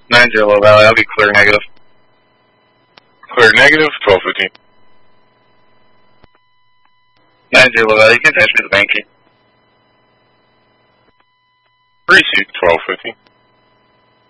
90 Low Valley, I'll be clear negative. Clear negative, 1215. 90 Low Valley, you can attach me to the bank key. Receive 1215.